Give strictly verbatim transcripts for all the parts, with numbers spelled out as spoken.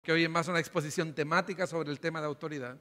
que hoy es más una exposición temática sobre el tema de autoridad.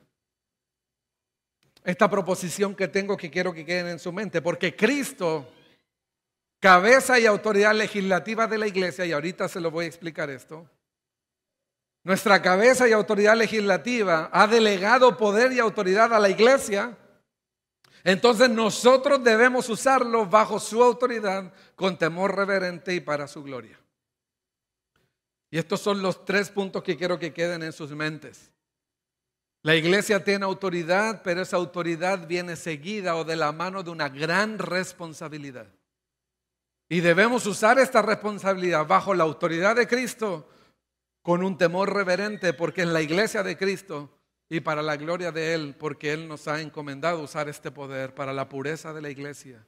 Esta proposición que tengo que quiero que queden en su mente, porque Cristo, cabeza y autoridad legislativa de la iglesia, y ahorita se lo voy a explicar esto, nuestra cabeza y autoridad legislativa ha delegado poder y autoridad a la iglesia. Entonces nosotros debemos usarlo bajo su autoridad con temor reverente y para su gloria. Y estos son los tres puntos que quiero que queden en sus mentes. La iglesia tiene autoridad, pero esa autoridad viene seguida o de la mano de una gran responsabilidad. Y debemos usar esta responsabilidad bajo la autoridad de Cristo con un temor reverente, porque es la iglesia de Cristo y para la gloria de Él, porque Él nos ha encomendado usar este poder para la pureza de la iglesia.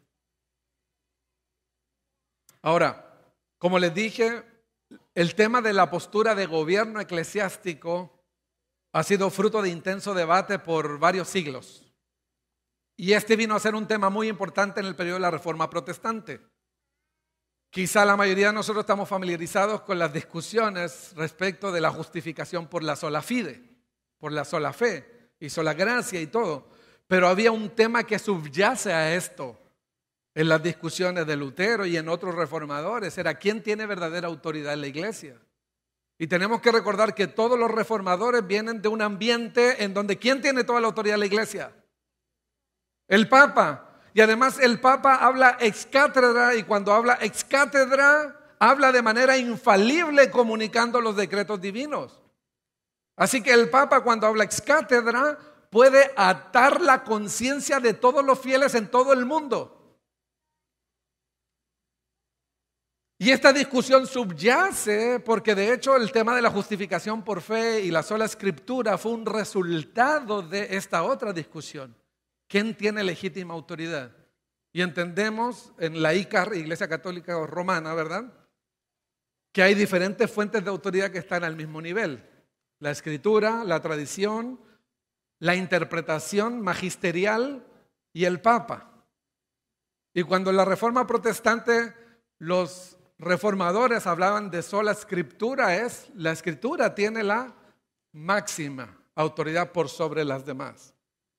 Ahora, como les dije, el tema de la postura de gobierno eclesiástico ha sido fruto de intenso debate por varios siglos. Y este vino a ser un tema muy importante en el periodo de la Reforma Protestante. Quizá la mayoría de nosotros estamos familiarizados con las discusiones respecto de la justificación por la sola fide, por la sola fe y sola gracia y todo. Pero había un tema que subyace a esto en las discusiones de Lutero y en otros reformadores. Era ¿quién tiene verdadera autoridad en la iglesia? Y tenemos que recordar que todos los reformadores vienen de un ambiente en donde ¿quién tiene toda la autoridad en la iglesia? El Papa. Y además el Papa habla ex cátedra, y cuando habla ex cátedra habla de manera infalible comunicando los decretos divinos. Así que el Papa, cuando habla ex cátedra, puede atar la conciencia de todos los fieles en todo el mundo. Y esta discusión subyace porque de hecho el tema de la justificación por fe y la sola escritura fue un resultado de esta otra discusión. ¿Quién tiene legítima autoridad? Y entendemos en la I C A R, Iglesia Católica Romana, ¿verdad?, que hay diferentes fuentes de autoridad que están al mismo nivel. La escritura, la tradición, la interpretación magisterial y el Papa. Y cuando en la Reforma Protestante los reformadores hablaban de sola escritura, es la escritura tiene la máxima autoridad por sobre las demás.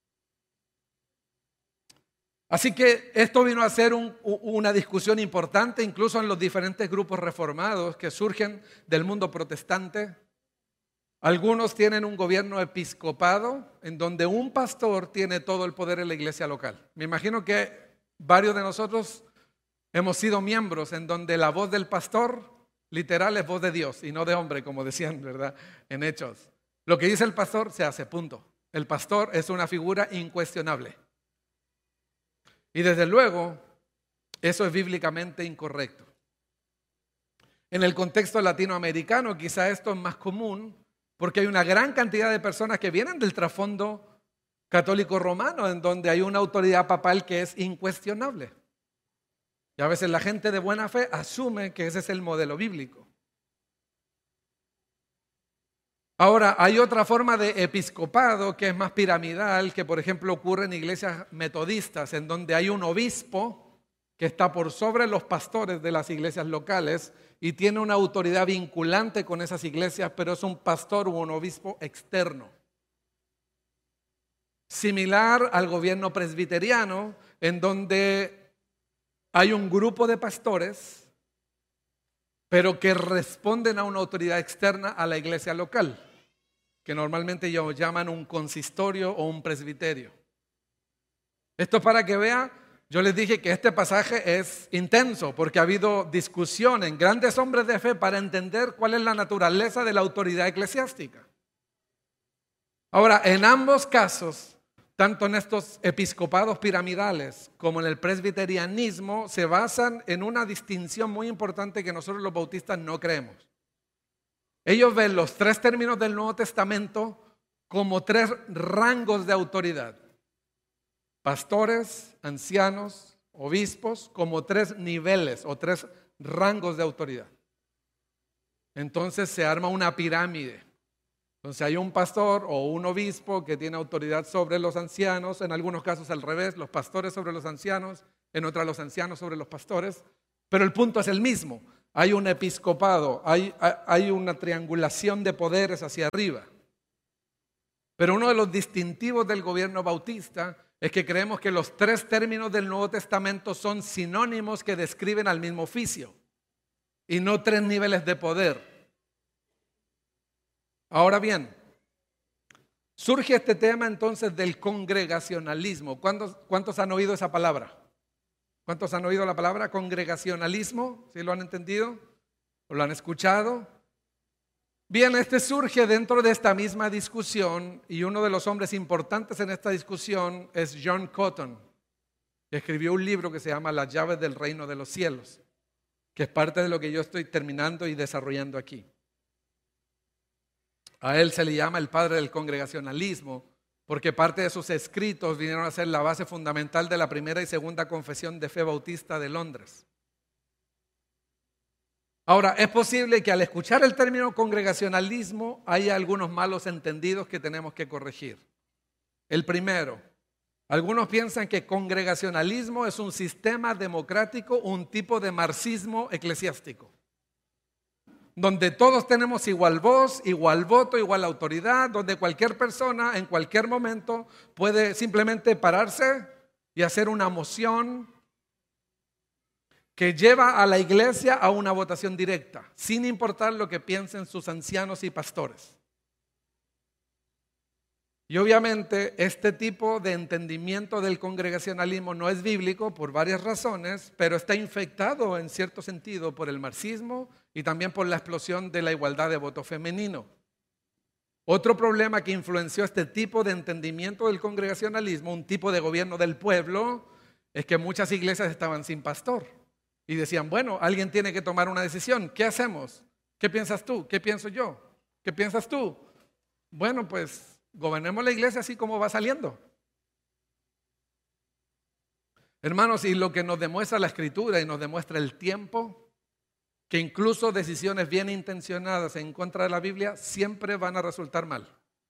Así que esto vino a ser un, una discusión importante incluso en los diferentes grupos reformados que surgen del mundo protestante. Algunos tienen un gobierno episcopado en donde un pastor tiene todo el poder en la iglesia local. Me imagino que varios de nosotros hemos sido miembros en donde la voz del pastor literal es voz de Dios y no de hombre, como decían, ¿verdad?, en Hechos. Lo que dice el pastor se hace, punto. El pastor es una figura incuestionable. Y desde luego, eso es bíblicamente incorrecto. En el contexto latinoamericano, quizá esto es más común porque hay una gran cantidad de personas que vienen del trasfondo católico romano, en donde hay una autoridad papal que es incuestionable. Y a veces la gente de buena fe asume que ese es el modelo bíblico. Ahora, hay otra forma de episcopado que es más piramidal, que por ejemplo ocurre en iglesias metodistas, en donde hay un obispo que está por sobre los pastores de las iglesias locales y tiene una autoridad vinculante con esas iglesias, pero es un pastor o un obispo externo. Similar al gobierno presbiteriano, en donde hay un grupo de pastores, pero que responden a una autoridad externa a la iglesia local, que normalmente ellos llaman un consistorio o un presbiterio. Esto es para que vean, yo les dije que este pasaje es intenso, porque ha habido discusión en grandes hombres de fe para entender cuál es la naturaleza de la autoridad eclesiástica. Ahora, en ambos casos, tanto en estos episcopados piramidales como en el presbiterianismo, se basan en una distinción muy importante que nosotros los bautistas no creemos. Ellos ven los tres términos del Nuevo Testamento como tres rangos de autoridad. Pastores, ancianos, obispos, como tres niveles o tres rangos de autoridad. Entonces se arma una pirámide. Entonces hay un pastor o un obispo que tiene autoridad sobre los ancianos, en algunos casos al revés, los pastores sobre los ancianos, en otras los ancianos sobre los pastores, pero el punto es el mismo. hay un episcopado, hay, hay una triangulación de poderes hacia arriba. Pero uno de los distintivos del gobierno bautista es que creemos que los tres términos del Nuevo Testamento son sinónimos que describen al mismo oficio y no tres niveles de poder. Ahora bien, surge este tema entonces del congregacionalismo. ¿Cuántos, cuántos han oído esa palabra? ¿Cuántos han oído la palabra congregacionalismo? ¿Sí lo han entendido? ¿O lo han escuchado? Bien, este surge dentro de esta misma discusión y uno de los hombres importantes en esta discusión es John Cotton, que escribió un libro que se llama Las llaves del reino de los cielos, que es parte de lo que yo estoy terminando y desarrollando aquí. A él se le llama el padre del congregacionalismo porque parte de sus escritos vinieron a ser la base fundamental de la primera y segunda confesión de fe bautista de Londres. Ahora, es posible que al escuchar el término congregacionalismo haya algunos malos entendidos que tenemos que corregir. El primero, algunos piensan que congregacionalismo es un sistema democrático, un tipo de marxismo eclesiástico, donde todos tenemos igual voz, igual voto, igual autoridad, donde cualquier persona en cualquier momento puede simplemente pararse y hacer una moción que lleva a la iglesia a una votación directa, sin importar lo que piensen sus ancianos y pastores. Y obviamente este tipo de entendimiento del congregacionalismo no es bíblico por varias razones, pero está infectado en cierto sentido por el marxismo y también por la explosión de la igualdad de voto femenino. Otro problema que influenció este tipo de entendimiento del congregacionalismo, un tipo de gobierno del pueblo, es que muchas iglesias estaban sin pastor. Y decían, bueno, alguien tiene que tomar una decisión. ¿Qué hacemos? ¿Qué piensas tú? ¿Qué pienso yo? ¿Qué piensas tú? Bueno, pues gobernemos la iglesia así como va saliendo. Hermanos, y lo que nos demuestra la Escritura y nos demuestra el tiempo, que incluso decisiones bien intencionadas en contra de la Biblia siempre van a resultar mal.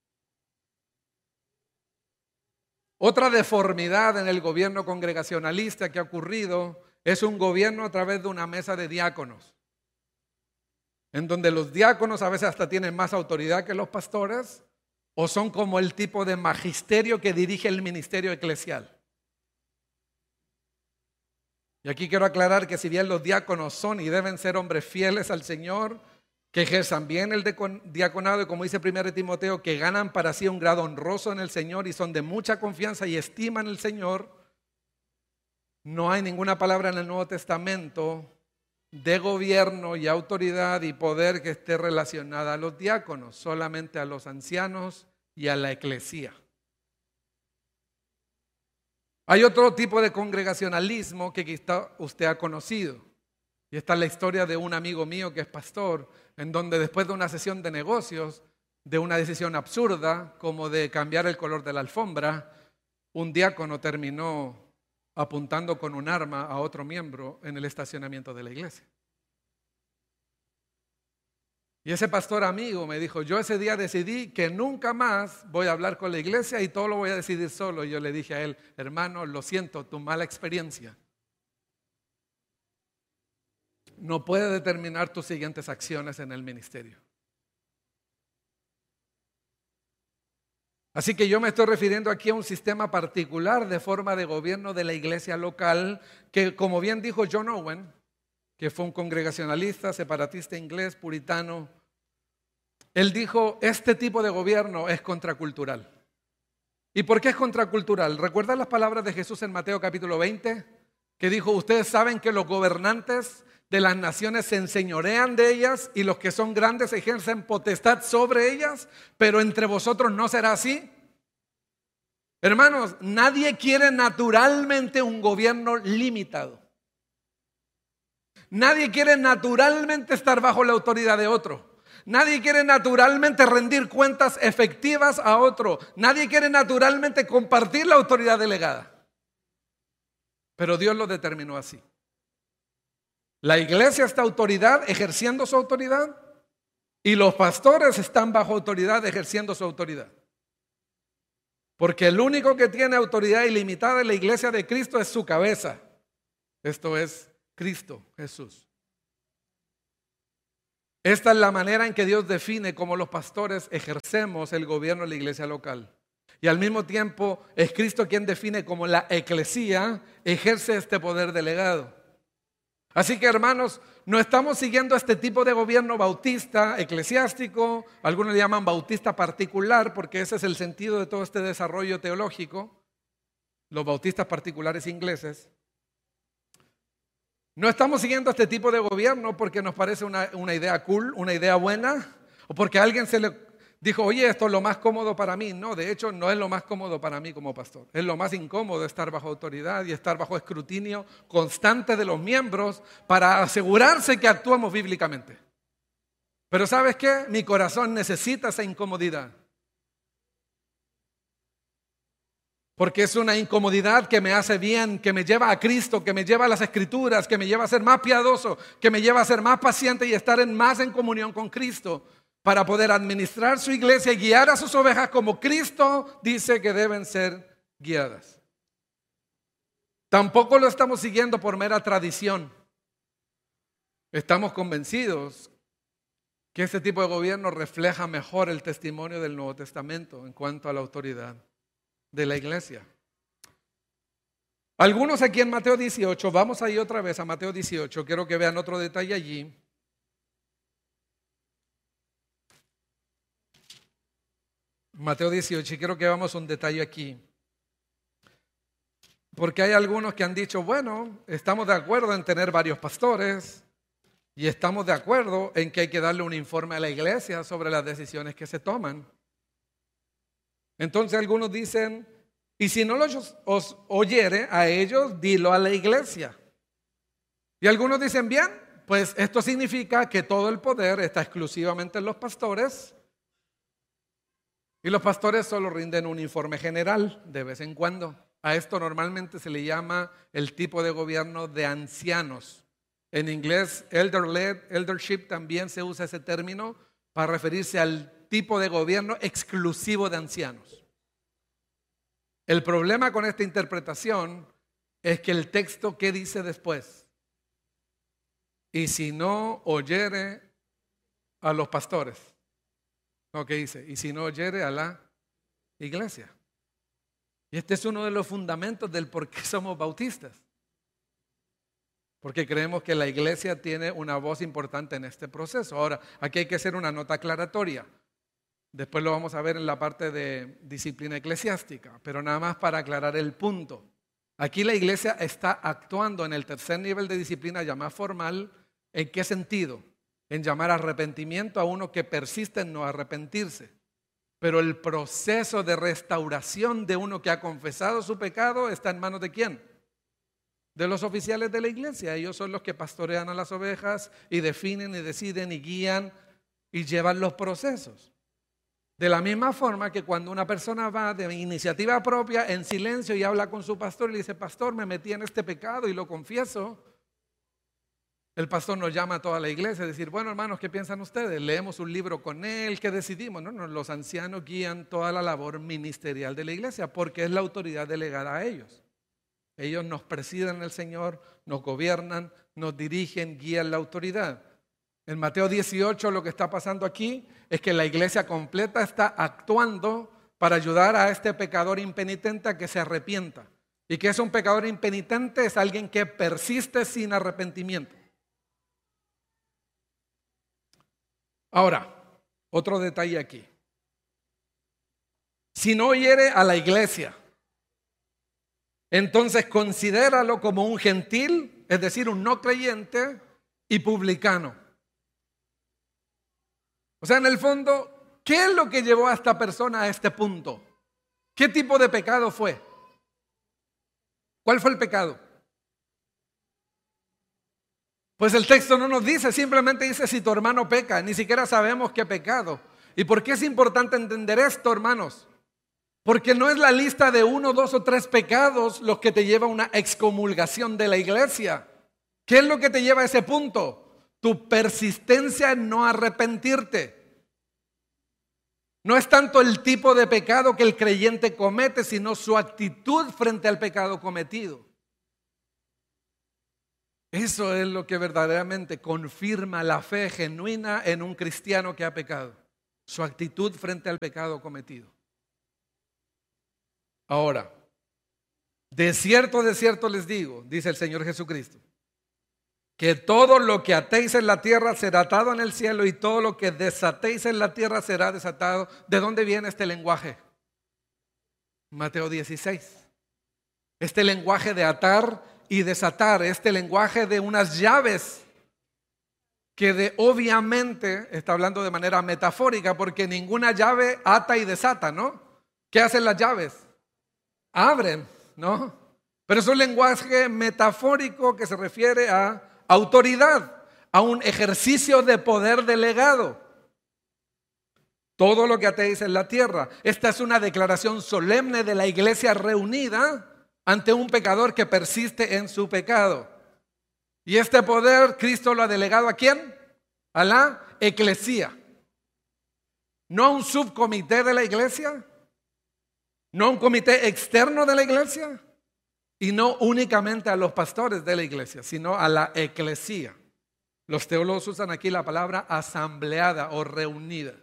Otra deformidad en el gobierno congregacionalista que ha ocurrido es un gobierno a través de una mesa de diáconos, en donde los diáconos a veces hasta tienen más autoridad que los pastores, o son como el tipo de magisterio que dirige el ministerio eclesial. Y aquí quiero aclarar que si bien los diáconos son y deben ser hombres fieles al Señor, que ejerzan bien el diaconado y como dice primero Timoteo, que ganan para sí un grado honroso en el Señor y son de mucha confianza y estiman el Señor, no hay ninguna palabra en el Nuevo Testamento de gobierno y autoridad y poder que esté relacionada a los diáconos, solamente a los ancianos y a la eclesía. Hay otro tipo de congregacionalismo que quizá usted ha conocido. Y esta es la historia de un amigo mío que es pastor, en donde después de una sesión de negocios, de una decisión absurda, como de cambiar el color de la alfombra, un diácono terminó apuntando con un arma a otro miembro en el estacionamiento de la iglesia. Y ese pastor amigo me dijo, yo ese día decidí que nunca más voy a hablar con la iglesia y todo lo voy a decidir solo. Y yo le dije a él, hermano, lo siento, tu mala experiencia no puede determinar tus siguientes acciones en el ministerio. Así que yo me estoy refiriendo aquí a un sistema particular de forma de gobierno de la iglesia local que, como bien dijo John Owen, que fue un congregacionalista, separatista inglés, puritano, él dijo, este tipo de gobierno es contracultural. ¿Y por qué es contracultural? ¿Recuerdan las palabras de Jesús en Mateo capítulo veinte? Que dijo, ustedes saben que los gobernantes de las naciones se enseñorean de ellas y los que son grandes ejercen potestad sobre ellas, pero entre vosotros no será así. Hermanos, nadie quiere naturalmente un gobierno limitado. Nadie quiere naturalmente estar bajo la autoridad de otro. Nadie quiere naturalmente rendir cuentas efectivas a otro. Nadie quiere naturalmente compartir la autoridad delegada. Pero Dios lo determinó así. La iglesia está autoridad ejerciendo su autoridad y los pastores están bajo autoridad ejerciendo su autoridad. Porque el único que tiene autoridad ilimitada en la iglesia de Cristo es su cabeza. Esto es Cristo Jesús. Esta es la manera en que Dios define cómo los pastores ejercemos el gobierno de la iglesia local. Y al mismo tiempo es Cristo quien define cómo la eclesía ejerce este poder delegado. Así que, hermanos, no estamos siguiendo este tipo de gobierno bautista, eclesiástico, algunos le llaman bautista particular, porque ese es el sentido de todo este desarrollo teológico, los bautistas particulares ingleses. No estamos siguiendo este tipo de gobierno porque nos parece una, una idea cool, una idea buena, o porque a alguien se le dijo, oye, esto es lo más cómodo para mí. No, de hecho, no es lo más cómodo para mí como pastor. Es lo más incómodo estar bajo autoridad y estar bajo escrutinio constante de los miembros para asegurarse que actuamos bíblicamente. Pero ¿sabes qué? Mi corazón necesita esa incomodidad. Porque es una incomodidad que me hace bien, que me lleva a Cristo, que me lleva a las Escrituras, que me lleva a ser más piadoso, que me lleva a ser más paciente y estar en más en comunión con Cristo para poder administrar su iglesia y guiar a sus ovejas como Cristo dice que deben ser guiadas. Tampoco lo estamos siguiendo por mera tradición. Estamos convencidos que este tipo de gobierno refleja mejor el testimonio del Nuevo Testamento en cuanto a la autoridad de la iglesia. Algunos aquí en Mateo dieciocho, vamos ahí otra vez a Mateo dieciocho, quiero que vean otro detalle allí. Mateo dieciocho, y quiero que veamos un detalle aquí. Porque hay algunos que han dicho, bueno, estamos de acuerdo en tener varios pastores y estamos de acuerdo en que hay que darle un informe a la iglesia sobre las decisiones que se toman. Entonces algunos dicen, y si no los os oyere a ellos, dilo a la iglesia. Y algunos dicen, bien, pues esto significa que todo el poder está exclusivamente en los pastores y los pastores solo rinden un informe general de vez en cuando. A esto normalmente se le llama el tipo de gobierno de ancianos. En inglés, elder-led, eldership, también se usa ese término para referirse al tipo de gobierno exclusivo de ancianos. El problema con esta interpretación es que el texto, ¿qué dice después? Y si no oyere a los pastores. No, ¿qué dice? Y si no oyere a la iglesia. Y este es uno de los fundamentos del por qué somos bautistas. Porque creemos que la iglesia tiene una voz importante en este proceso. Ahora, aquí hay que hacer una nota aclaratoria. Después lo vamos a ver en la parte de disciplina eclesiástica, pero nada más para aclarar el punto. Aquí la iglesia está actuando en el tercer nivel de disciplina ya más formal. ¿En qué sentido? En llamar arrepentimiento a uno que persiste en no arrepentirse. Pero el proceso de restauración de uno que ha confesado su pecado está en manos ¿de quién? De los oficiales de la iglesia. Ellos son los que pastorean a las ovejas y definen y deciden y guían y llevan los procesos. De la misma forma que cuando una persona va de iniciativa propia en silencio y habla con su pastor y le dice, pastor, me metí en este pecado y lo confieso, el pastor nos llama a toda la iglesia a decir, bueno, hermanos, ¿qué piensan ustedes? Leemos un libro con él, ¿qué decidimos? No, no, los ancianos guían toda la labor ministerial de la iglesia porque es la autoridad delegada a ellos. Ellos nos presiden el Señor, nos gobiernan, nos dirigen, guían la autoridad. En Mateo dieciocho lo que está pasando aquí es que la iglesia completa está actuando para ayudar a este pecador impenitente a que se arrepienta. ¿Y qué es un pecador impenitente? Es alguien que persiste sin arrepentimiento. Ahora, otro detalle aquí. Si no oyere a la iglesia, entonces considéralo como un gentil, es decir, un no creyente y publicano. O sea, en el fondo, ¿qué es lo que llevó a esta persona a este punto? ¿Qué tipo de pecado fue? ¿Cuál fue el pecado? Pues el texto no nos dice, simplemente dice si tu hermano peca, ni siquiera sabemos qué pecado. ¿Y por qué es importante entender esto, hermanos? Porque no es la lista de uno, dos o tres pecados los que te lleva a una excomulgación de la iglesia. ¿Qué es lo que te lleva a ese punto? Tu persistencia en no arrepentirte. No es tanto el tipo de pecado que el creyente comete, sino su actitud frente al pecado cometido. Eso es lo que verdaderamente confirma la fe genuina en un cristiano que ha pecado. Su actitud frente al pecado cometido. Ahora, de cierto, de cierto les digo, dice el Señor Jesucristo, que todo lo que atéis en la tierra será atado en el cielo y todo lo que desatéis en la tierra será desatado. ¿De dónde viene este lenguaje? Mateo dieciséis. Este lenguaje de atar y desatar, este lenguaje de unas llaves que de, obviamente está hablando de manera metafórica porque ninguna llave ata y desata, ¿no? ¿Qué hacen las llaves? Abren, ¿no? Pero es un lenguaje metafórico que se refiere a autoridad, a un ejercicio de poder delegado. Todo lo que atéis en la tierra. Esta es una declaración solemne de la iglesia reunida ante un pecador que persiste en su pecado. Y este poder Cristo lo ha delegado ¿a quién? A la eclesía. No a un subcomité de la iglesia, no a un comité externo de la iglesia y no únicamente a los pastores de la iglesia, sino a la eclesía. Los teólogos usan aquí la palabra asambleada o reunida.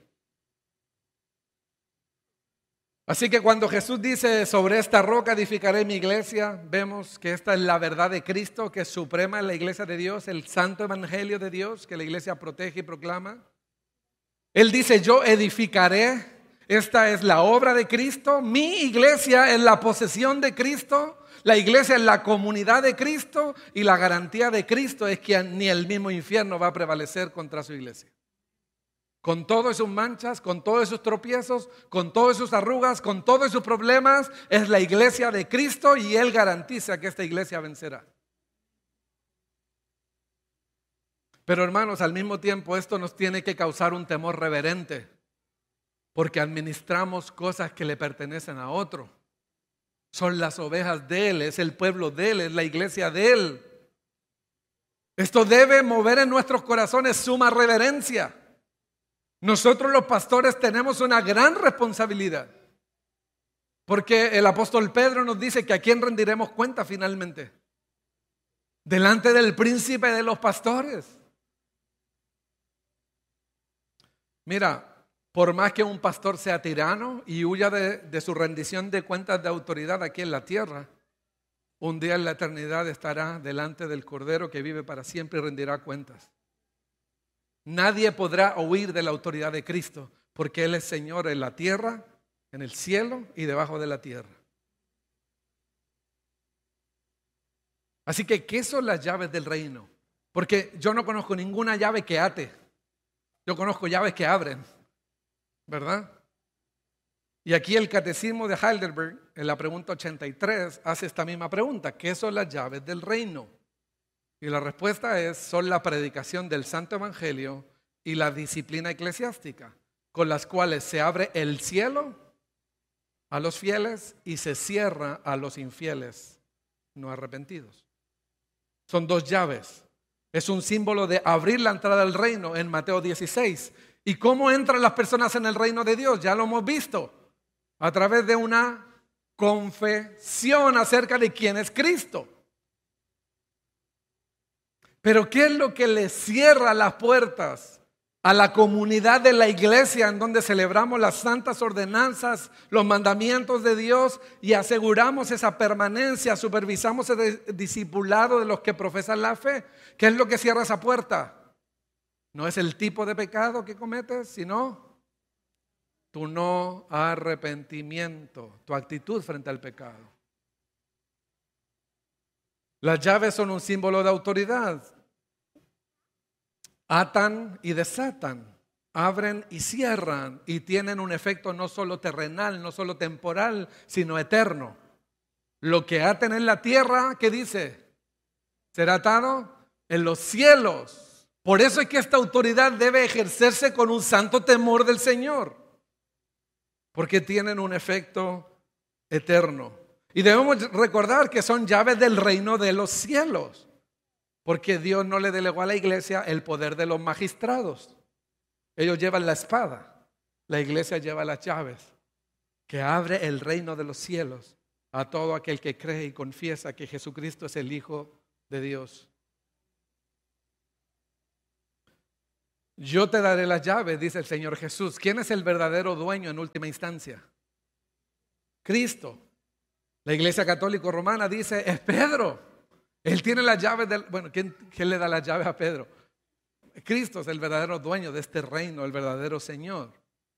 Así que cuando Jesús dice sobre esta roca edificaré mi iglesia, vemos que esta es la verdad de Cristo, que es suprema en la iglesia de Dios, el santo evangelio de Dios que la iglesia protege y proclama. Él dice yo edificaré, esta es la obra de Cristo, mi iglesia es la posesión de Cristo, la iglesia es la comunidad de Cristo y la garantía de Cristo es que ni el mismo infierno va a prevalecer contra su iglesia. Con todas sus manchas, con todos sus tropiezos, con todas sus arrugas, con todos sus problemas, es la iglesia de Cristo y Él garantiza que esta iglesia vencerá. Pero hermanos, al mismo tiempo esto nos tiene que causar un temor reverente, porque administramos cosas que le pertenecen a otro. Son las ovejas de Él, es el pueblo de Él, es la iglesia de Él. Esto debe mover en nuestros corazones suma reverencia. Nosotros los pastores tenemos una gran responsabilidad, porque el apóstol Pedro nos dice que a quién rendiremos cuenta finalmente, delante del príncipe de los pastores. Mira, por más que un pastor sea tirano y huya de, de su rendición de cuentas de autoridad aquí en la tierra, un día en la eternidad estará delante del Cordero que vive para siempre y rendirá cuentas. Nadie podrá huir de la autoridad de Cristo, porque Él es Señor en la tierra, en el cielo y debajo de la tierra. Así que, ¿qué son las llaves del reino? Porque yo no conozco ninguna llave que ate. Yo conozco llaves que abren, ¿verdad? Y aquí el Catecismo de Heidelberg, en la pregunta ochenta y tres, hace esta misma pregunta. ¿Qué son las llaves del reino? Y la respuesta es, son la predicación del Santo Evangelio y la disciplina eclesiástica, con las cuales se abre el cielo a los fieles y se cierra a los infieles no arrepentidos. Son dos llaves. Es un símbolo de abrir la entrada al reino en Mateo dieciséis. ¿Y cómo entran las personas en el reino de Dios? Ya lo hemos visto. A través de una confesión acerca de quién es Cristo. Pero ¿qué es lo que le cierra las puertas a la comunidad de la iglesia en donde celebramos las santas ordenanzas, los mandamientos de Dios y aseguramos esa permanencia, supervisamos el discipulado de los que profesan la fe? ¿Qué es lo que cierra esa puerta? No es el tipo de pecado que cometes, sino tu no arrepentimiento, tu actitud frente al pecado. Las llaves son un símbolo de autoridad. Atan y desatan, abren y cierran y tienen un efecto no solo terrenal, no solo temporal, sino eterno. Lo que aten en la tierra, ¿qué dice? Será atado en los cielos. Por eso es que esta autoridad debe ejercerse con un santo temor del Señor, porque tienen un efecto eterno. Y debemos recordar que son llaves del reino de los cielos, porque Dios no le delegó a la iglesia el poder de los magistrados. Ellos llevan la espada, la iglesia lleva las llaves, que abre el reino de los cielos a todo aquel que cree y confiesa que Jesucristo es el Hijo de Dios. Yo te daré las llaves, dice el Señor Jesús. ¿Quién es el verdadero dueño en última instancia? Cristo. La Iglesia Católica Romana dice, es Pedro. Él tiene las llaves del... Bueno, ¿quién, quién le da las llaves a Pedro? Cristo es el verdadero dueño de este reino, el verdadero Señor.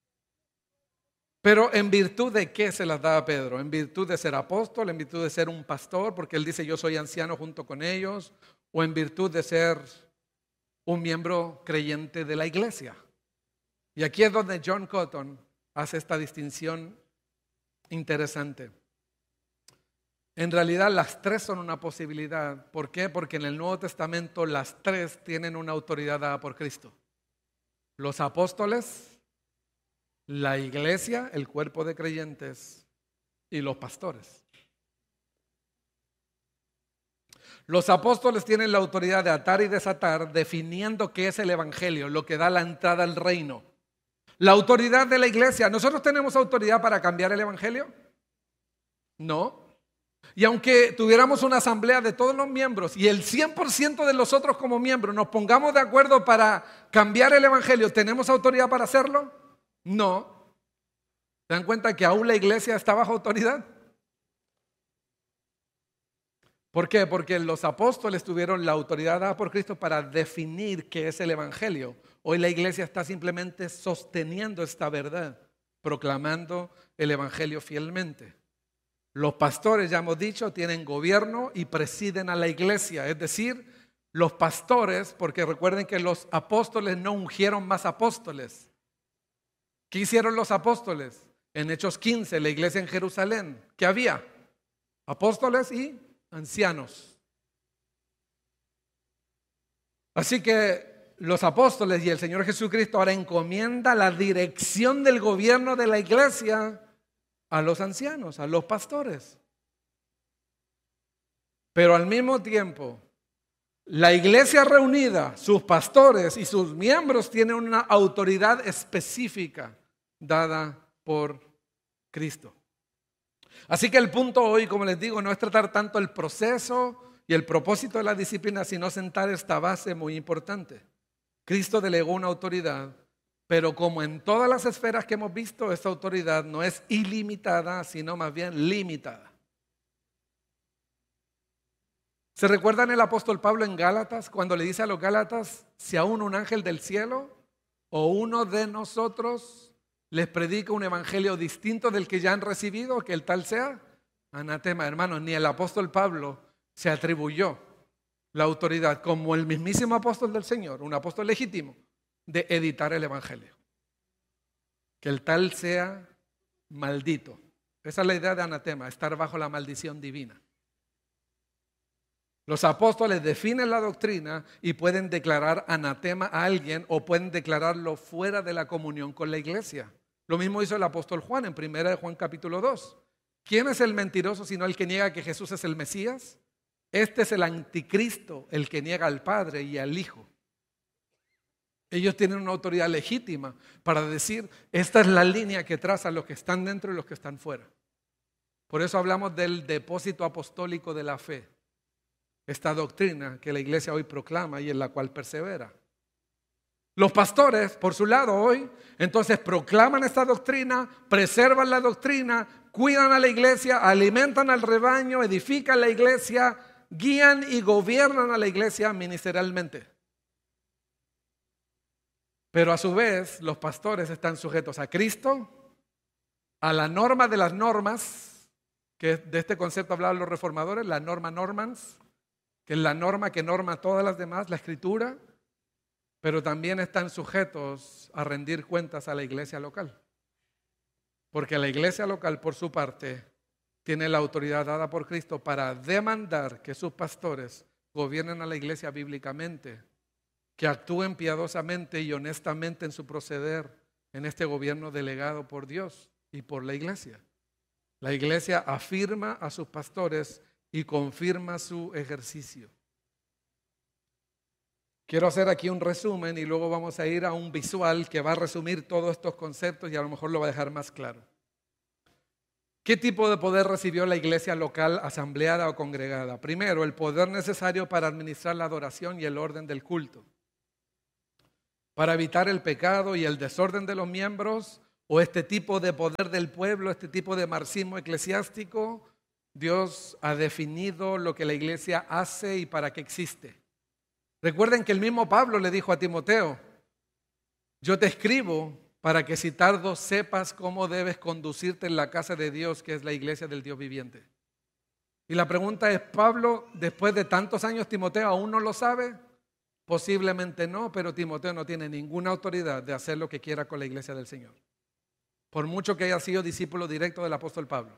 Pero ¿en virtud de qué se las da a Pedro? ¿En virtud de ser apóstol? ¿En virtud de ser un pastor? Porque él dice, yo soy anciano junto con ellos. ¿O en virtud de ser un miembro creyente de la iglesia? Y aquí es donde John Cotton hace esta distinción interesante. En realidad las tres son una posibilidad. ¿Por qué? Porque en el Nuevo Testamento las tres tienen una autoridad dada por Cristo. Los apóstoles, la iglesia, el cuerpo de creyentes y los pastores. Los apóstoles tienen la autoridad de atar y desatar, definiendo qué es el evangelio, lo que da la entrada al reino. La autoridad de la iglesia, ¿nosotros tenemos autoridad para cambiar el evangelio? No. Y aunque tuviéramos una asamblea de todos los miembros y el cien por ciento de nosotros como miembros nos pongamos de acuerdo para cambiar el evangelio, ¿tenemos autoridad para hacerlo? No. ¿Se dan cuenta que aún la iglesia está bajo autoridad? ¿Por qué? Porque los apóstoles tuvieron la autoridad dada por Cristo para definir qué es el evangelio. Hoy la iglesia está simplemente sosteniendo esta verdad, proclamando el evangelio fielmente. Los pastores, ya hemos dicho, tienen gobierno y presiden a la iglesia. Es decir, los pastores, porque recuerden que los apóstoles no ungieron más apóstoles. ¿Qué hicieron los apóstoles? En Hechos quince, la iglesia en Jerusalén, ¿qué había? Apóstoles y ancianos. Así que los apóstoles y el Señor Jesucristo ahora encomienda la dirección del gobierno de la iglesia a los ancianos, a los pastores. Pero al mismo tiempo, la iglesia reunida, sus pastores y sus miembros tienen una autoridad específica dada por Cristo. Así que el punto hoy, como les digo, no es tratar tanto el proceso y el propósito de la disciplina, sino sentar esta base muy importante. Cristo delegó una autoridad, pero como en todas las esferas que hemos visto, esta autoridad no es ilimitada, sino más bien limitada. ¿Se recuerdan el apóstol Pablo en Gálatas cuando le dice a los Gálatas, si aún un ángel del cielo o uno de nosotros les predica un evangelio distinto del que ya han recibido, que el tal sea anatema? Hermanos, ni el apóstol Pablo se atribuyó la autoridad como el mismísimo apóstol del Señor, un apóstol legítimo, de editar el evangelio. Que el tal sea maldito. Esa es la idea de anatema, estar bajo la maldición divina. Los apóstoles definen la doctrina y pueden declarar anatema a alguien o pueden declararlo fuera de la comunión con la iglesia. Lo mismo hizo el apóstol Juan en primera de Juan capítulo dos. ¿Quién es el mentiroso sino el que niega que Jesús es el Mesías? Este es el anticristo, el que niega al Padre y al Hijo. Ellos tienen una autoridad legítima para decir, esta es la línea que trazan los que están dentro y los que están fuera. Por eso hablamos del depósito apostólico de la fe. Esta doctrina que la iglesia hoy proclama y en la cual persevera. Los pastores, por su lado hoy, entonces proclaman esta doctrina, preservan la doctrina, cuidan a la iglesia, alimentan al rebaño, edifican la iglesia, guían y gobiernan a la iglesia ministerialmente. Pero a su vez, los pastores están sujetos a Cristo, a la norma de las normas, que de este concepto hablaban los reformadores, la norma normans, que es la norma que norma todas las demás, la escritura, pero también están sujetos a rendir cuentas a la iglesia local. Porque la iglesia local, por su parte, tiene la autoridad dada por Cristo para demandar que sus pastores gobiernen a la iglesia bíblicamente, que actúen piadosamente y honestamente en su proceder en este gobierno delegado por Dios y por la iglesia. La iglesia afirma a sus pastores y confirma su ejercicio. Quiero hacer aquí un resumen y luego vamos a ir a un visual que va a resumir todos estos conceptos y a lo mejor lo va a dejar más claro. ¿Qué tipo de poder recibió la iglesia local, asambleada o congregada? Primero, el poder necesario para administrar la adoración y el orden del culto. para evitar el pecado y el desorden de los miembros, o este tipo de poder del pueblo, este tipo de marxismo eclesiástico. Dios ha definido lo que la iglesia hace y para qué existe. Recuerden que el mismo Pablo le dijo a Timoteo: yo te escribo para que si tardo sepas cómo debes conducirte en la casa de Dios, que es la iglesia del Dios viviente. Y la pregunta es, ¿Pablo, después de tantos años, Timoteo aún no lo sabe? Posiblemente no, pero Timoteo no tiene ninguna autoridad de hacer lo que quiera con la iglesia del Señor, por mucho que haya sido discípulo directo del apóstol Pablo.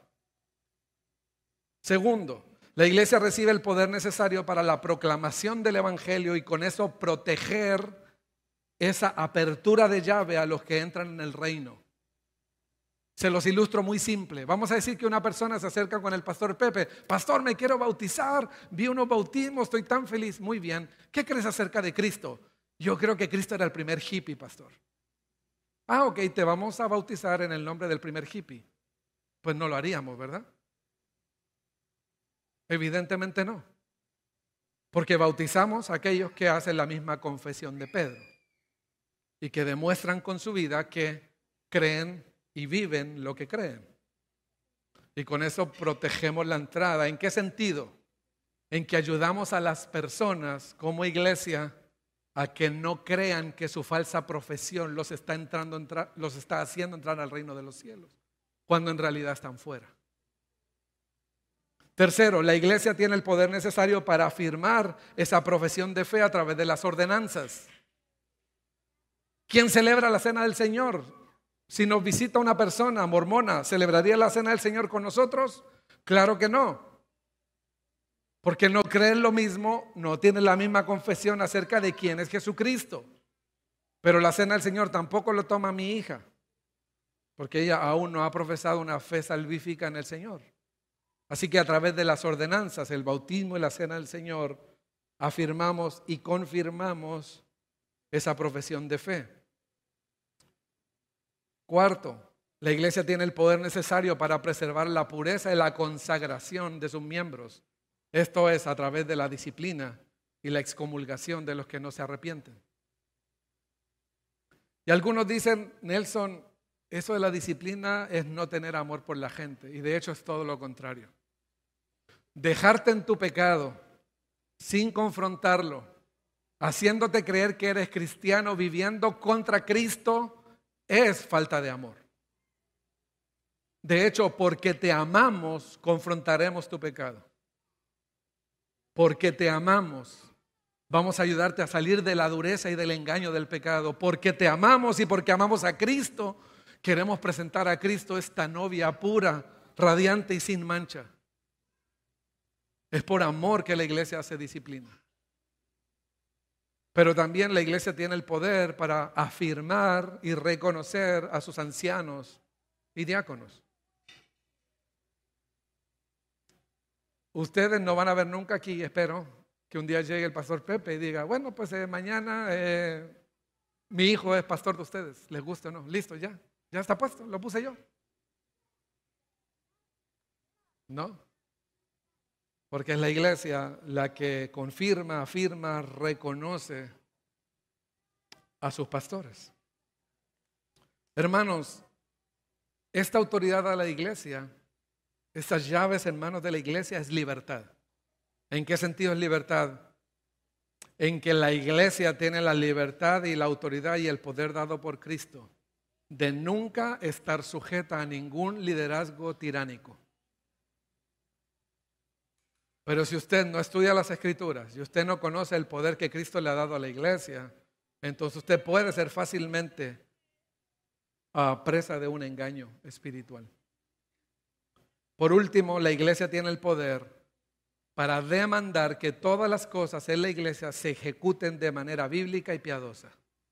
Segundo, la iglesia recibe el poder necesario para la proclamación del evangelio y con eso proteger esa apertura de llave a los que entran en el reino. Se los ilustro muy simple. Vamos a decir que una persona se acerca con el pastor Pepe: pastor, me quiero bautizar, vi unos bautismos, estoy tan feliz. Muy bien, ¿qué crees acerca de Cristo? Yo creo que Cristo era el primer hippie, pastor. Ah, ok, te vamos a bautizar en el nombre del primer hippie. Pues no lo haríamos, ¿verdad? Evidentemente no, porque bautizamos a aquellos que hacen la misma confesión de Pedro y que demuestran con su vida que creen y viven lo que creen. Y con eso protegemos la entrada. ¿En qué sentido? En que ayudamos a las personas como iglesia a que no crean que su falsa profesión los está, entrando, entra, los está haciendo entrar al reino de los cielos, cuando en realidad están fuera. Tercero, la iglesia tiene el poder necesario para afirmar esa profesión de fe a través de las ordenanzas. ¿Quién celebra la cena del Señor? Si nos visita una persona mormona, ¿celebraría la cena del Señor con nosotros? Claro que no. Porque no creen lo mismo, no tienen la misma confesión acerca de quién es Jesucristo. Pero la cena del Señor tampoco lo toma mi hija, porque ella aún no ha profesado una fe salvífica en el Señor. Así que a través de las ordenanzas, el bautismo y la cena del Señor, afirmamos y confirmamos esa profesión de fe. Cuarto, la iglesia tiene el poder necesario para preservar la pureza y la consagración de sus miembros. Esto es a través de la disciplina y la excomulgación de los que no se arrepienten. Y algunos dicen: Nelson, eso de la disciplina es no tener amor por la gente. Y de hecho es todo lo contrario. Dejarte en tu pecado sin confrontarlo, haciéndote creer que eres cristiano, viviendo contra Cristo, es falta de amor. De hecho, porque te amamos, confrontaremos tu pecado. Porque te amamos, vamos a ayudarte a salir de la dureza y del engaño del pecado. Porque te amamos y porque amamos a Cristo, queremos presentar a Cristo esta novia pura, radiante y sin mancha. Es por amor que la iglesia hace disciplina. Pero también la iglesia tiene el poder para afirmar y reconocer a sus ancianos y diáconos. Ustedes no van a ver nunca aquí, espero, que un día llegue el pastor Pepe y diga: bueno, pues eh, mañana eh, mi hijo es pastor de ustedes, les gusta o no, listo, ya, ya está puesto, lo puse yo. No, porque es la iglesia la que confirma, afirma, reconoce a sus pastores. Hermanos, esta autoridad a la iglesia, estas llaves en manos de la iglesia, es libertad. ¿En qué sentido es libertad? En que la iglesia tiene la libertad y la autoridad y el poder dado por Cristo de nunca estar sujeta a ningún liderazgo tiránico. Pero si usted no estudia las Escrituras y usted no conoce el poder que Cristo le ha dado a la iglesia, entonces usted puede ser fácilmente uh, presa de un engaño espiritual. Por último, la iglesia tiene el poder para demandar que todas las cosas en la iglesia se ejecuten de manera bíblica y piadosa.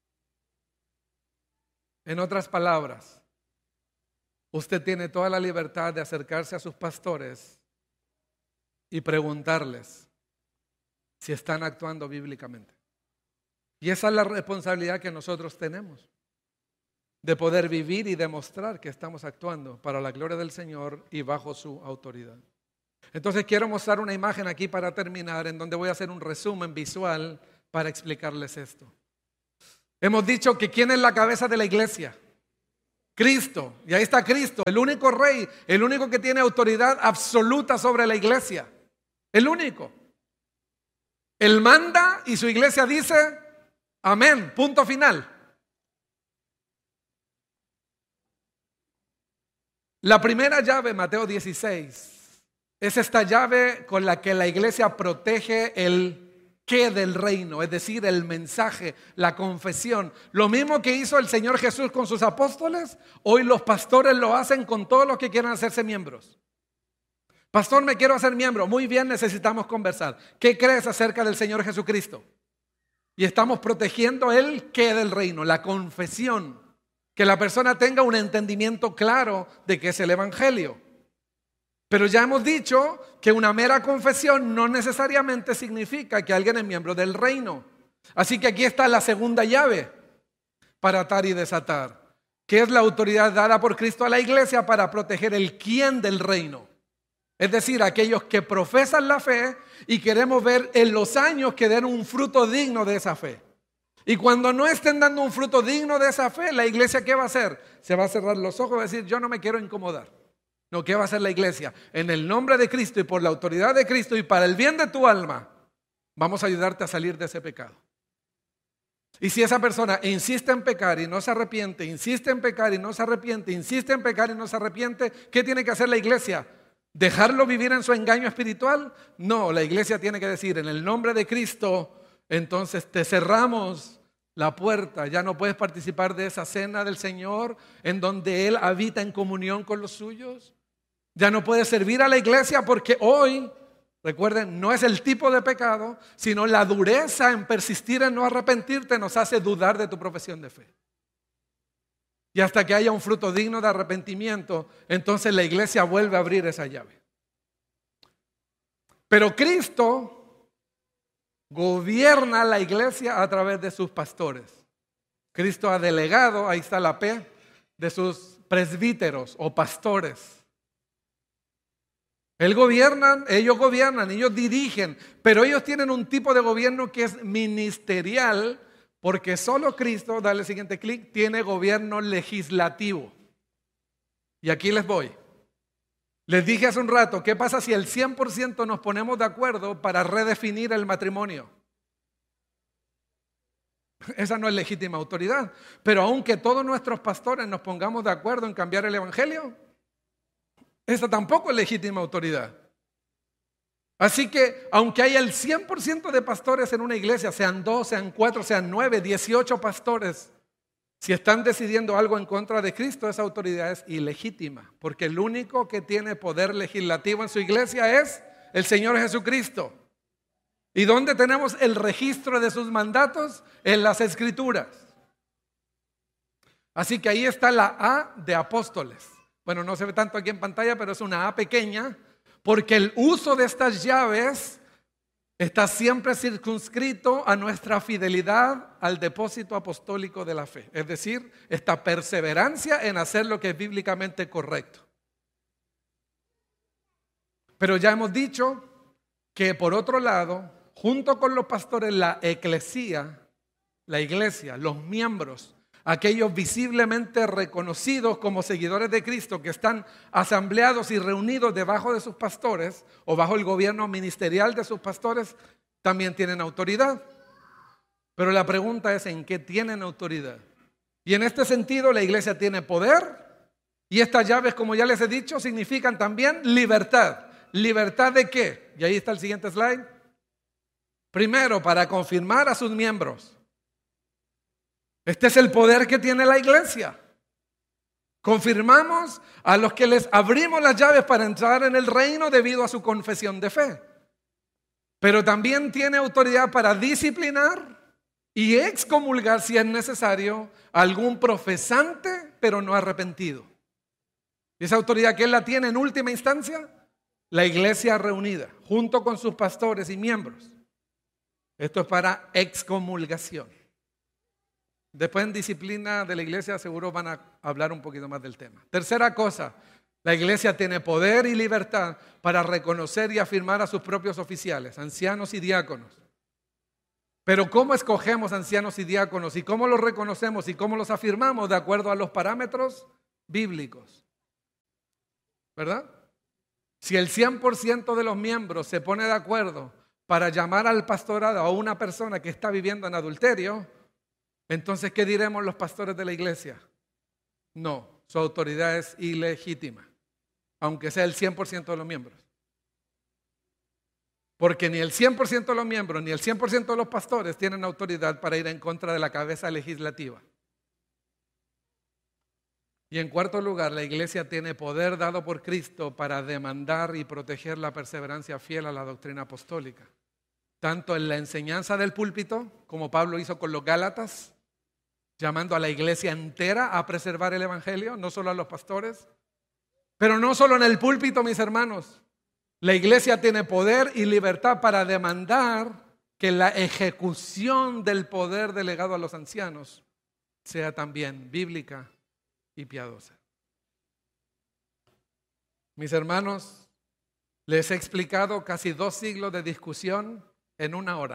En otras palabras, usted tiene toda la libertad de acercarse a sus pastores y preguntarles si están actuando bíblicamente. Y esa es la responsabilidad que nosotros tenemos, de poder vivir y demostrar que estamos actuando para la gloria del Señor y bajo su autoridad. Entonces quiero mostrar una imagen aquí para terminar, en donde voy a hacer un resumen visual para explicarles esto. Hemos dicho que ¿quién es la cabeza de la iglesia? Cristo. Y ahí está Cristo, el único rey, el único que tiene autoridad absoluta sobre la iglesia. El único. Él manda y su iglesia dice, amén, punto final. La primera llave, Mateo dieciséis, es esta llave con la que la iglesia protege el qué del reino, es decir, el mensaje, la confesión. Lo mismo que hizo el Señor Jesús con sus apóstoles, hoy los pastores lo hacen con todos los que quieran hacerse miembros. Pastor, me quiero hacer miembro. Muy bien, necesitamos conversar. ¿Qué crees acerca del Señor Jesucristo? Y estamos protegiendo el qué del reino, la confesión. Que la persona tenga un entendimiento claro de qué es el evangelio. Pero ya hemos dicho que una mera confesión no necesariamente significa que alguien es miembro del reino. Así que aquí está la segunda llave para atar y desatar, que es la autoridad dada por Cristo a la iglesia para proteger el quién del reino. Es decir, aquellos que profesan la fe y queremos ver en los años que den un fruto digno de esa fe. Y cuando no estén dando un fruto digno de esa fe, la iglesia, ¿qué va a hacer? Se va a cerrar los ojos y va a decir, yo no me quiero incomodar. No, ¿qué va a hacer la iglesia? En el nombre de Cristo y por la autoridad de Cristo y para el bien de tu alma, vamos a ayudarte a salir de ese pecado. Y si esa persona insiste en pecar y no se arrepiente, insiste en pecar y no se arrepiente, insiste en pecar y no se arrepiente, ¿qué tiene que hacer la iglesia? ¿Dejarlo vivir en su engaño espiritual? No, la iglesia tiene que decir, en el nombre de Cristo, entonces te cerramos la puerta, ya no puedes participar de esa cena del Señor en donde Él habita en comunión con los suyos. Ya no puedes servir a la iglesia porque hoy, recuerden, no es el tipo de pecado, sino la dureza en persistir en no arrepentirte nos hace dudar de tu profesión de fe. Y hasta que haya un fruto digno de arrepentimiento, entonces la iglesia vuelve a abrir esa llave. Pero Cristo gobierna la iglesia a través de sus pastores. Cristo ha delegado, ahí está la P, de sus presbíteros o pastores. Él gobiernan, ellos gobiernan, ellos dirigen, pero ellos tienen un tipo de gobierno que es ministerial, porque solo Cristo, dale el siguiente clic, tiene gobierno legislativo. Y aquí les voy. Les dije hace un rato, ¿qué pasa si el cien por ciento nos ponemos de acuerdo para redefinir el matrimonio? Esa no es legítima autoridad. Pero aunque todos nuestros pastores nos pongamos de acuerdo en cambiar el evangelio, esa tampoco es legítima autoridad. Así que aunque haya el cien por ciento de pastores en una iglesia, sean dos, sean cuatro, sean nueve, dieciocho pastores, si están decidiendo algo en contra de Cristo, esa autoridad es ilegítima, porque el único que tiene poder legislativo en su iglesia es el Señor Jesucristo. ¿Y dónde tenemos el registro de sus mandatos? En las Escrituras. Así que ahí está la A de apóstoles. Bueno, no se ve tanto aquí en pantalla, pero es una A pequeña, porque el uso de estas llaves está siempre circunscrito a nuestra fidelidad al depósito apostólico de la fe. Es decir, esta perseverancia en hacer lo que es bíblicamente correcto. Pero ya hemos dicho que por otro lado, junto con los pastores, la eclesía, la iglesia, los miembros, aquellos visiblemente reconocidos como seguidores de Cristo que están asambleados y reunidos debajo de sus pastores o bajo el gobierno ministerial de sus pastores, también tienen autoridad. Pero la pregunta es, ¿en qué tienen autoridad? Y en este sentido la iglesia tiene poder y estas llaves, como ya les he dicho, significan también libertad. ¿Libertad de qué? Y ahí está el siguiente slide. Primero, para confirmar a sus miembros. Este es el poder que tiene la iglesia. Confirmamos a los que les abrimos las llaves para entrar en el reino debido a su confesión de fe. Pero también tiene autoridad para disciplinar y excomulgar si es necesario a algún profesante pero no arrepentido. ¿Y esa autoridad quién la tiene en última instancia? La iglesia reunida, junto con sus pastores y miembros. Esto es para excomulgación. Después en disciplina de la iglesia seguro van a hablar un poquito más del tema. Tercera cosa, la iglesia tiene poder y libertad para reconocer y afirmar a sus propios oficiales, ancianos y diáconos. Pero ¿cómo escogemos ancianos y diáconos? ¿Y cómo los reconocemos? ¿Y cómo los afirmamos? De acuerdo a los parámetros bíblicos. ¿Verdad? Si el cien por ciento de los miembros se pone de acuerdo para llamar al pastorado a una persona que está viviendo en adulterio, entonces, ¿qué diremos los pastores de la iglesia? No, su autoridad es ilegítima, aunque sea el cien por ciento de los miembros. Porque ni el cien por ciento de los miembros ni el cien por ciento de los pastores tienen autoridad para ir en contra de la cabeza legislativa. Y en cuarto lugar, la iglesia tiene poder dado por Cristo para demandar y proteger la perseverancia fiel a la doctrina apostólica. Tanto en la enseñanza del púlpito, como Pablo hizo con los Gálatas, llamando a la iglesia entera a preservar el evangelio, no solo a los pastores. Pero no solo en el púlpito, mis hermanos. La iglesia tiene poder y libertad para demandar que la ejecución del poder delegado a los ancianos sea también bíblica y piadosa. Mis hermanos, les he explicado casi dos siglos de discusión en una hora.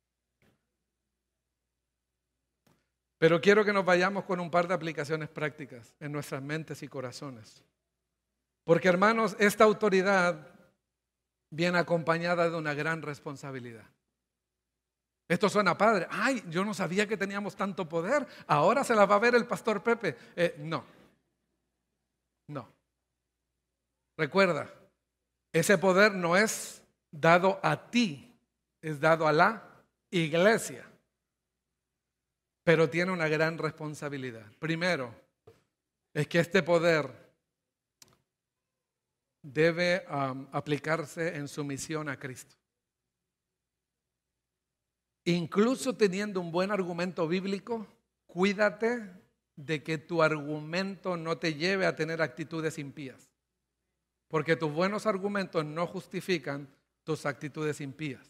Pero quiero que nos vayamos con un par de aplicaciones prácticas en nuestras mentes y corazones. Porque, hermanos, esta autoridad viene acompañada de una gran responsabilidad. Esto suena padre. Ay, yo no sabía que teníamos tanto poder. Ahora se la va a ver el pastor Pepe. Eh, no. No. Recuerda, ese poder no es dado a ti, es dado a la iglesia. Pero tiene una gran responsabilidad. Primero, es que este poder debe um, aplicarse en sumisión a Cristo. Incluso teniendo un buen argumento bíblico, cuídate de que tu argumento no te lleve a tener actitudes impías. Porque tus buenos argumentos no justifican tus actitudes impías.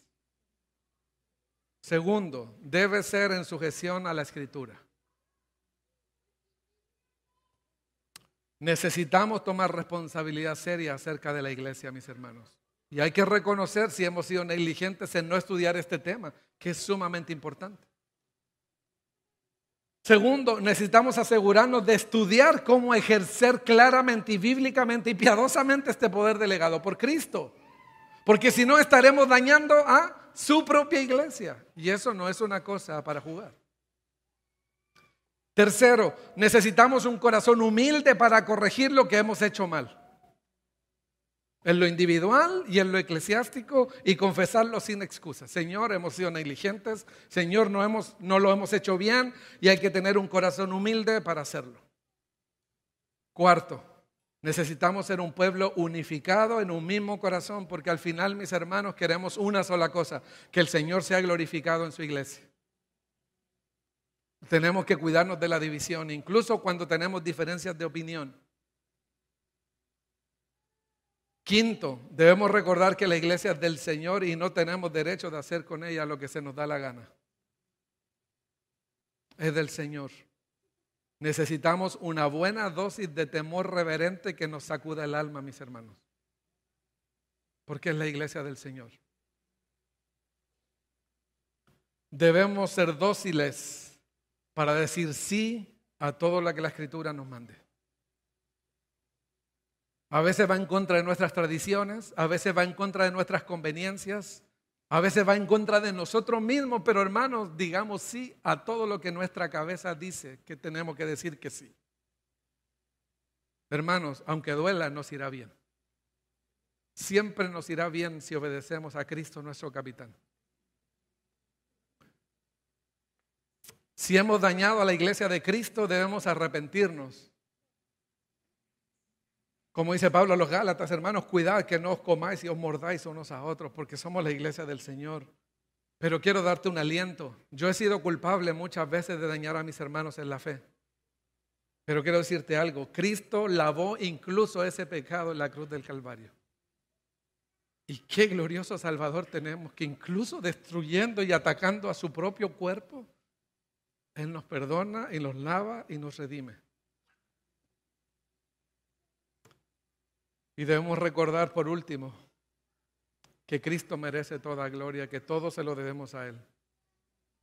Segundo, debe ser en sujeción a la Escritura. Necesitamos tomar responsabilidad seria acerca de la iglesia, mis hermanos. Y hay que reconocer si hemos sido negligentes en no estudiar este tema, que es sumamente importante. Segundo, necesitamos asegurarnos de estudiar cómo ejercer claramente y bíblicamente y piadosamente este poder delegado por Cristo. Porque si no estaremos dañando a su propia iglesia. Y eso no es una cosa para jugar. Tercero, necesitamos un corazón humilde para corregir lo que hemos hecho mal. En lo individual y en lo eclesiástico, y confesarlo sin excusas. Señor, hemos sido negligentes. Señor, no, hemos, no lo hemos hecho bien y hay que tener un corazón humilde para hacerlo. Cuarto, necesitamos ser un pueblo unificado en un mismo corazón, porque al final, mis hermanos, queremos una sola cosa: que el Señor sea glorificado en su iglesia. Tenemos que cuidarnos de la división, incluso cuando tenemos diferencias de opinión. Quinto, debemos recordar que la iglesia es del Señor y no tenemos derecho de hacer con ella lo que se nos da la gana. Es del Señor. Necesitamos una buena dosis de temor reverente que nos sacuda el alma, mis hermanos. Porque es la iglesia del Señor. Debemos ser dóciles para decir sí a todo lo que la Escritura nos mande. A veces va en contra de nuestras tradiciones, a veces va en contra de nuestras conveniencias, a veces va en contra de nosotros mismos, pero hermanos, digamos sí a todo lo que nuestra cabeza dice que tenemos que decir que sí. Hermanos, aunque duela, nos irá bien. Siempre nos irá bien si obedecemos a Cristo, nuestro capitán. Si hemos dañado a la iglesia de Cristo, debemos arrepentirnos. Como dice Pablo a los Gálatas, hermanos, cuidad que no os comáis y os mordáis unos a otros, porque somos la iglesia del Señor. Pero quiero darte un aliento. Yo he sido culpable muchas veces de dañar a mis hermanos en la fe. Pero quiero decirte algo, Cristo lavó incluso ese pecado en la cruz del Calvario. Y qué glorioso Salvador tenemos, que incluso destruyendo y atacando a su propio cuerpo, Él nos perdona y nos lava y nos redime. Y debemos recordar por último que Cristo merece toda gloria, que todo se lo debemos a Él.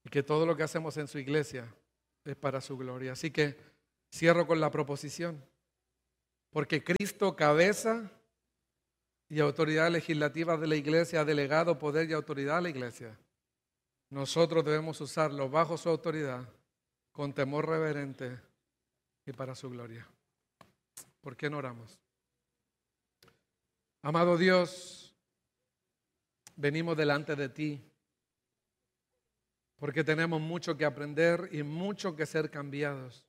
y que todo lo que hacemos en su iglesia es para su gloria. Así que cierro con la proposición. Porque Cristo, cabeza y autoridad legislativa de la iglesia, ha delegado poder y autoridad a la iglesia. Nosotros debemos usarlo bajo su autoridad, con temor reverente y para su gloria. ¿Por qué no oramos? Amado Dios, venimos delante de ti porque tenemos mucho que aprender y mucho que ser cambiados.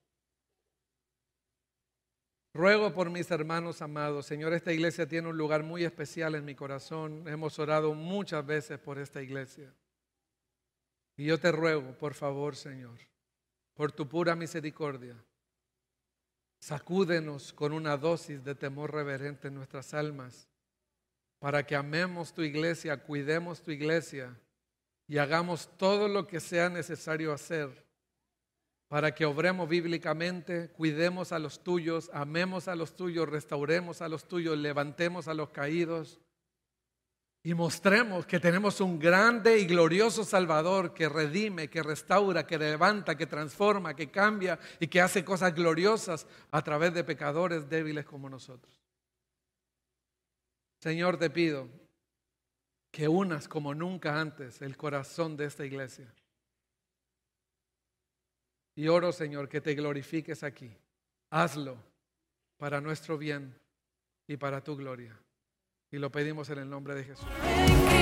Ruego por mis hermanos amados. Señor, esta iglesia tiene un lugar muy especial en mi corazón. Hemos orado muchas veces por esta iglesia. Y yo te ruego, por favor, Señor, por tu pura misericordia, sacúdenos con una dosis de temor reverente en nuestras almas, para que amemos tu iglesia, cuidemos tu iglesia y hagamos todo lo que sea necesario hacer para que obremos bíblicamente, cuidemos a los tuyos, amemos a los tuyos, restauremos a los tuyos, levantemos a los caídos y mostremos que tenemos un grande y glorioso Salvador que redime, que restaura, que levanta, que transforma, que cambia y que hace cosas gloriosas a través de pecadores débiles como nosotros. Señor, te pido que unas como nunca antes el corazón de esta iglesia. Y oro, Señor, que te glorifiques aquí. Hazlo para nuestro bien y para tu gloria. Y lo pedimos en el nombre de Jesús.